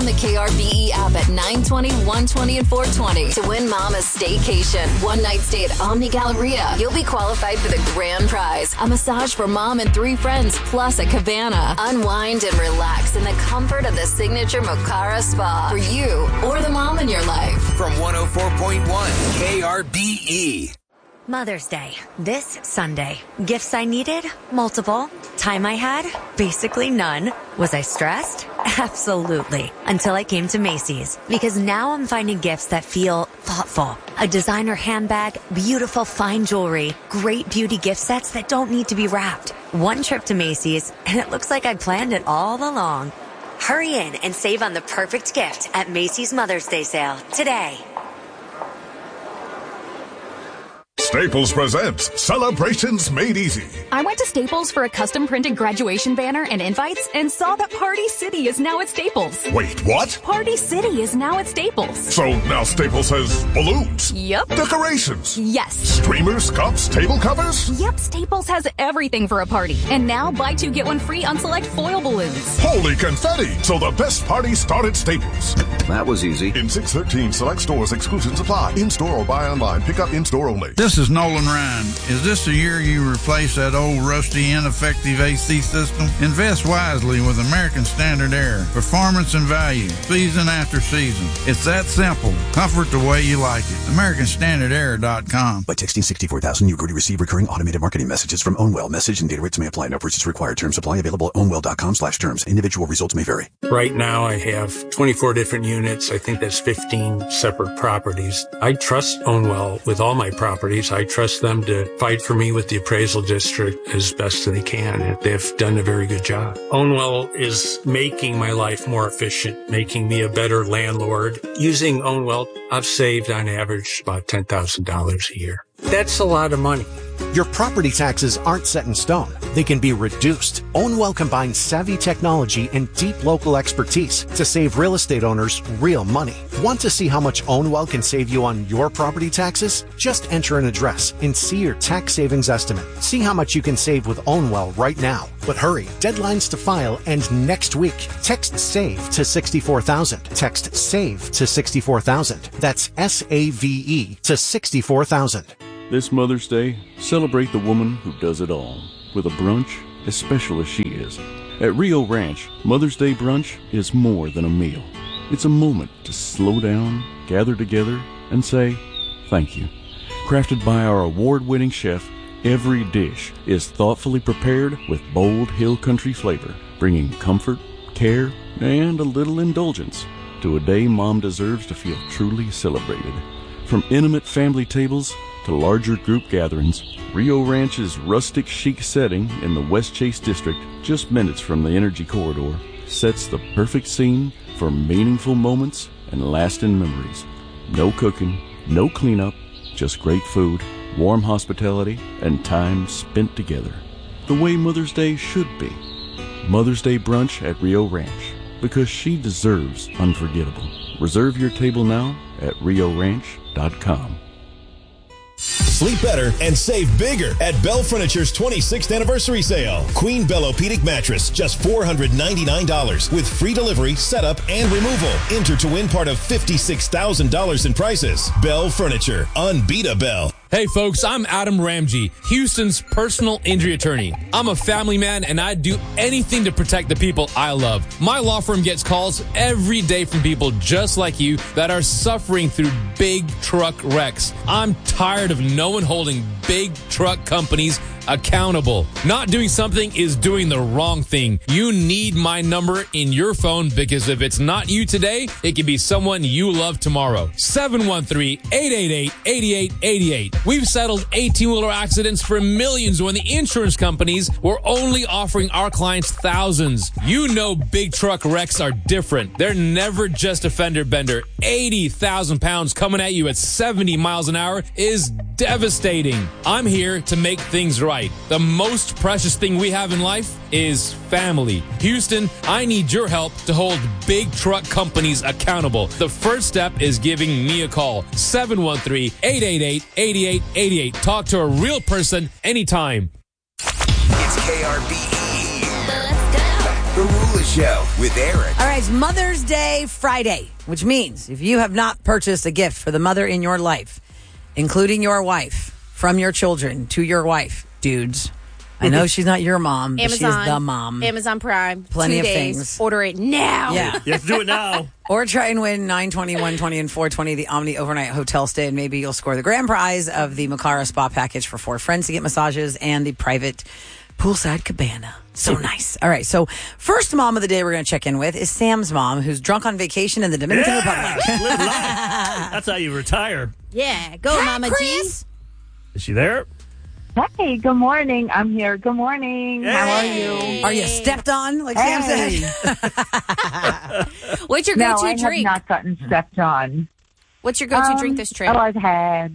the KRBE app at 9:20, 1:20, and 4:20 to win Mama's Staycation. One night stay at Omni Galleria. You'll be qualified for the grand prize, a massage for mom and 3 friends, plus a cabana. Unwind and relax in the comfort of the signature Mocara Spa for you or the mom in your life. From 104.1 KRBE. Mother's Day, this Sunday. Gifts I needed? Multiple. Time I had? Basically none. Was I stressed? Absolutely. Until I came to Macy's. Because now I'm finding gifts that feel thoughtful. A designer handbag, beautiful fine jewelry, great beauty gift sets that don't need to be wrapped. One trip to Macy's, and it looks like I planned it all along. Hurry in and save on the perfect gift at Macy's Mother's Day sale today. Staples presents Celebrations Made Easy. I went to Staples for a custom printed graduation banner and invites and saw that Party City is now at Staples. Wait, what? Party City is now at Staples. So now Staples has balloons? Yep. Decorations? Yes. Streamers, cups, table covers? Yep, Staples has everything for a party. And now buy 2 get 1 free on select foil balloons. Holy confetti! So the best parties start at Staples. That was easy. In 613 select stores, exclusions apply. In-store or buy online. Pick up in-store only. This is Nolan Ryan. Is this the year you replace that old rusty, ineffective AC system? Invest wisely with American Standard Air. Performance and value, season after season. It's that simple. Comfort the way you like it. AmericanStandardAir.com. By texting 64,000, you agree to receive recurring automated marketing messages from Ownwell. Message and data rates may apply. No purchase required. Terms apply. Available at ownwell.com/terms. Individual results may vary. Right now, I have 24 different units. I think that's 15 separate properties. I trust Ownwell with all my properties. I trust them to fight for me with the appraisal district as best they can. They've done a very good job. Ownwell is making my life more efficient, making me a better landlord. Using Ownwell, I've saved on average about $10,000 a year. That's a lot of money. Your property taxes aren't set in stone. They can be reduced. Ownwell combines savvy technology and deep local expertise to save real estate owners real money. Want to see how much Ownwell can save you on your property taxes? Just enter an address and see your tax savings estimate. See how much you can save with Ownwell right now. But hurry, deadlines to file end next week. Text SAVE to 64,000. Text SAVE to 64,000. That's SAVE to 64,000. This Mother's Day, celebrate the woman who does it all with a brunch as special as she is. At Rio Ranch, Mother's Day brunch is more than a meal. It's a moment to slow down, gather together, and say thank you. Crafted by our award-winning chef, every dish is thoughtfully prepared with bold hill country flavor, bringing comfort, care, and a little indulgence to a day Mom deserves to feel truly celebrated. From intimate family tables to larger group gatherings, Rio Ranch's rustic chic setting in the West Chase District, just minutes from the Energy Corridor, sets the perfect scene for meaningful moments and lasting memories. No cooking, no cleanup, just great food, warm hospitality, and time spent together. The way Mother's Day should be. Mother's Day brunch at Rio Ranch, because she deserves unforgettable. Reserve your table now at RioRanch.com. Sleep better and save bigger at Bell Furniture's 26th anniversary sale. Queen Bellopedic mattress, just $499 with free delivery, setup, and removal. Enter to win part of $56,000 in prizes. Bell Furniture, unbeatable. Hey folks, I'm Adam Ramsey, Houston's personal injury attorney. I'm a family man and I'd do anything to protect the people I love. My law firm gets calls every day from people just like you that are suffering through big truck wrecks. I'm tired of no one holding big truck companies accountable. Not doing something is doing the wrong thing. You need my number in your phone because if it's not you today, it can be someone you love tomorrow. 713-888-8888. We've settled 18-wheeler accidents for millions when the insurance companies were only offering our clients thousands. You know big truck wrecks are different. They're never just a fender bender. 80,000 pounds coming at you at 70 miles an hour is devastating. I'm here to make things right. The most precious thing we have in life is family. Houston, I need your help to hold big truck companies accountable. The first step is giving me a call. 713-888-8888. Talk to a real person anytime. It's KRBE. Let's go. The Missoula Show with Eric. All right, it's Mother's Day Friday, which means if you have not purchased a gift for the mother in your life, including your wife, from your children to your wife, dudes. I know she's not your mom, but she is the mom. Amazon Prime. Plenty 2 of days. things. Order it now. Yeah. You have to do it now. Or try and win 920, 120, and 420, the Omni overnight hotel stay, and maybe you'll score the grand prize of the Makara Spa package for 4 friends to get massages and the private poolside cabana. So nice. All right, so first mom of the day we're going to check in with is Sam's mom, who's drunk on vacation in the Dominican Republic. Live life. That's how you retire. Yeah, go, Mama Chris. G. Is she there? Hey, good morning. I'm here. Good morning. Hey. How are you? Are you stepped on, like Sam said? What's your No, go-to I drink? have not gotten stepped on. What's your go-to drink this trip? Oh, I've had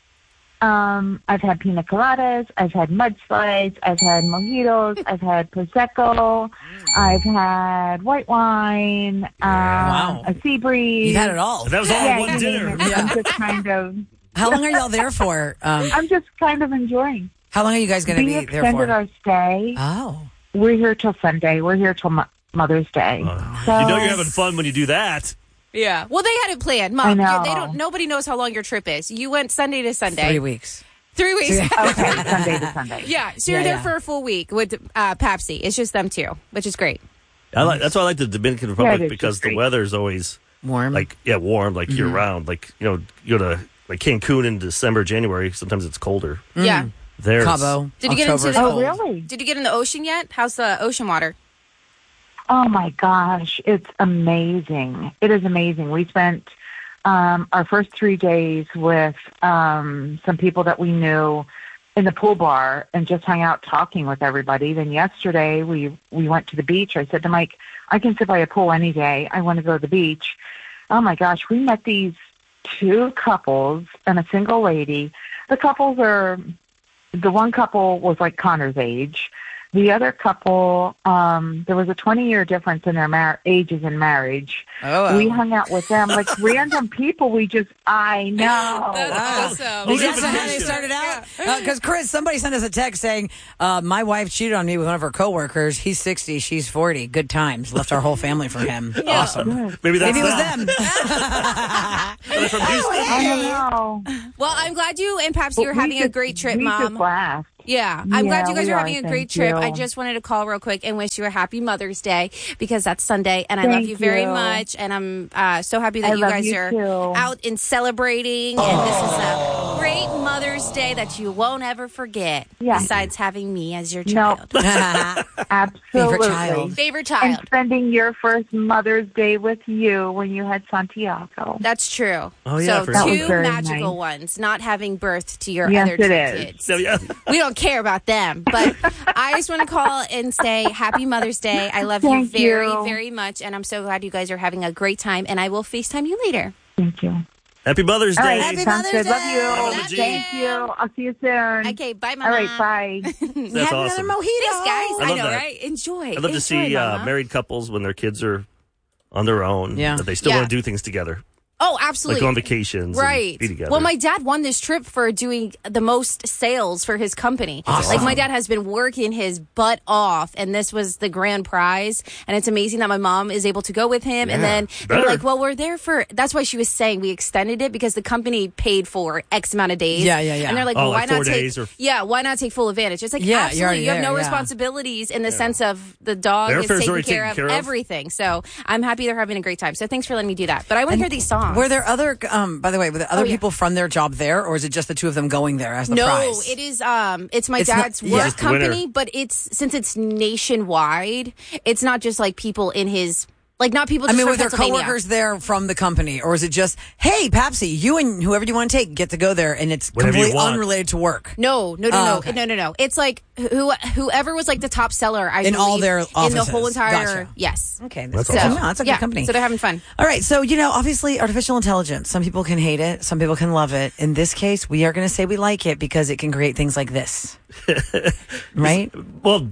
pina coladas. I've had mudslides. I've had mojitos. I've had prosecco. I've had white wine. Wow. A sea breeze. You've had it all. That was all in one dinner. I'm just kind of. How long are y'all there for? I'm just kind of enjoying. How long are you guys going to We be there extended for? our stay. Oh. We're here till Sunday. We're here till Mother's Day. So, You know you're having fun when you do that. Yeah. Well, they had it planned. Mom, I know. They don't. Nobody knows how long your trip is. You went Sunday to Sunday. 3 weeks. 3 weeks. Okay, Sunday to Sunday. Yeah. So you're there for a full week with Papsy. It's just them two, which is great. That's why I like the Dominican Republic, it is because the great. weather's always warm, warm, like year round. Like, you go to like Cancun in December, January. Sometimes it's colder. Yeah. There's Cabo. Did you get into the? Oh, really? Did you get in the ocean yet? How's the ocean water? Oh my gosh, it's amazing. It is amazing. We spent our first 3 days with some people that we knew in the pool bar and just hung out talking with everybody. Then yesterday we went to the beach. I said to Mike, I can sit by a pool any day. I want to go to the beach. Oh my gosh, we met these 2 couples and a single lady. The one couple was like Connor's age. The other couple, there was a 20-year difference in their ages in marriage. Oh. We hung out with them, like random people. I know. That's awesome. Is that how they started out? Because Chris, somebody sent us a text saying, my wife cheated on me with one of her coworkers. He's 60, she's 40. Good times. Left our whole family for him. Yeah. Awesome. Maybe Maybe it was them. They're from Houston. I don't know. Well, I'm glad you and Papsy are having a great trip, we Mom. just laughed. Yeah, I'm glad you guys we are having a great Thank trip. you. I just wanted to call real quick and wish you a happy Mother's Day because that's Sunday, and I love Thank you very you. much. And I'm so happy that I you love guys you are too. out and celebrating. And this is a great Mother's Day that you won't ever forget. Yeah. Besides having me as your No. child, Absolutely. favorite And child. spending your first Mother's Day with you when you had Santiago. That's true. Oh, yeah, I so forgot. That was 2 very magical nice. ones. Not having birth to your Yes, other 2 it is. kids. So, yeah. We don't care about them, but I just want to call and say Happy Mother's Day. I love Thank you very, you. very much, and I'm so glad you guys are having a great time, and I will FaceTime you later. Thank you. Happy Mother's Day. All right, Happy sounds Mother's good. Love Day. you. Mama G. Thank you. I'll see you soon. Okay, bye, Mama. All right, bye. That's Have awesome. another mojito. Thanks, guys. I love know, that. right? Enjoy. I'd love to see Mama. married couples when their kids are on their own. Yeah. That they still Yeah. want to do things together. Oh, absolutely. Like go on vacations Right. and be together. Well, my dad won this trip for doing the most sales for his company. Awesome. Like, my dad has been working his butt off, and this was the grand prize. And it's amazing that my mom is able to go with him. And then they're better. like, well, we're there for, that's why she was saying we extended it because the company paid for X amount of days. Yeah. And they're like, Oh, well, like why 4 not days take, or- why not take full advantage? It's like, Yeah, you're absolutely. already You have no there, yeah. responsibilities in the sense of the dog Their is affairs taken already care taken of, care of. everything. So I'm happy they're having a great time. So thanks for letting me do that. But I want to hear these songs. Were there other, by the way, were there other yeah. people from their job there, or is it just the 2 of them going there as the No, prize? it is. It's my It's not- dad's yeah. work Just the winner. company, but since it's nationwide. It's not just like people in his. Like, not people I just mean, from were there Pennsylvania. coworkers there from the company, or is it just, hey, Papsy, you and whoever you want to take get to go there, and it's Whatever you completely want. unrelated to work? No. okay. No. It's like whoever was like the top seller, I In believe, all their in the offices. whole entire. Gotcha. Yes. Okay, That's good. awesome. No, that's a good company. So they're having fun. All right, so, obviously artificial intelligence, some people can hate it, some people can love it. In this case, we are going to say we like it because it can create things like this. Right? Well,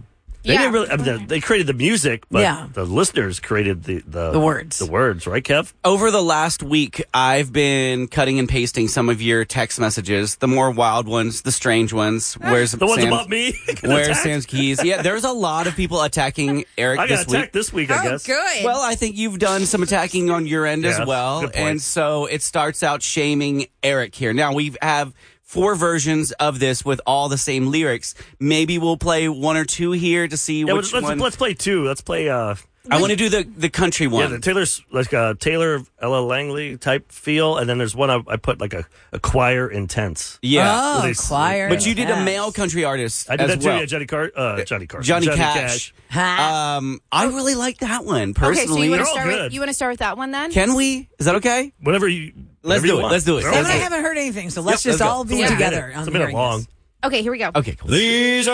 They didn't really. I mean, they created the music, but the listeners created the words. The words, right, Kev? Over the last week, I've been cutting and pasting some of your text messages, the more wild ones, the strange ones. Where's the ones about me? Where's Sam's keys? Yeah, there's a lot of people attacking Eric I got this week. attacked this week, I guess. Good. Well, I think you've done some attacking on your end as well. good point. And so it starts out shaming Eric here. Now, we have 4 versions of this with all the same lyrics. Maybe we'll play 1 or 2 here to see which one. Let's play 2. Let's play... I want to do the country one. Yeah, the Taylor's like a Taylor Ella Langley type feel, and then there's one I put like a choir intense. Yeah, choir. But you did a male country artist. I did as that well. too. Yeah, Johnny Cash. I really like that one personally. Okay, so you want to start with that one then? Can we? Is that okay? Whenever you. Let's do it. Let's do it. Sam and I haven't heard anything, so let's just all be together. It's a minute long. Okay, here we go. Okay, cool. These are